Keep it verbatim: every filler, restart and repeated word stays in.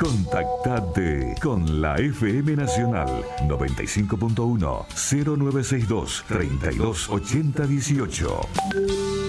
Contactate con la F M Nacional noventa y cinco punto uno cero nueve seis dos treinta y dos ochenta dieciocho.